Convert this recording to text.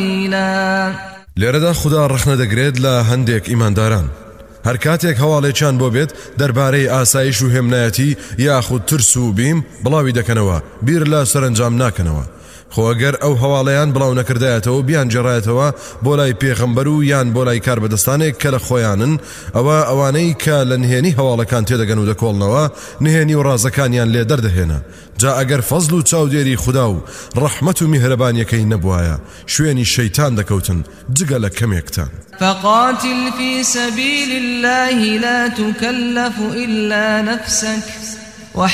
لێرەدا خوددا ڕەخنە دەگرێت لە هەندێک ئیمانداران هەر کاتێک هەواڵێکیان بۆ بێت دەربارەی ئاسایش و هێمنایەتی یاخود ترس و بیم بڵاوی دەکەنەوە بیر لە سەرنجام ناکەنەوە خۆ ئەگەر ئەو هەواڵەیان بڵاو نەکردایەتەوە بیان جێڕایەتەوە بۆ لای پێغەمبەر و یان بۆ لای کاربەدەستانێک کە لە خۆیانن ئەوانەی کە لە نهێنی هەواڵەکان تێدەگەن و دەکۆڵنەوە نهێنی و ڕازەکانیان لێ دەردەهێنا جا ئەگەر فەزل و چاودێری خوددا و ڕەحمەت و میهرەبانیەکەی نەبوایە شوێنی شەیتان دەکەوتن جگە لە کەمێکتان فقاتل في سبيل الله لا تكلف إلا نفسك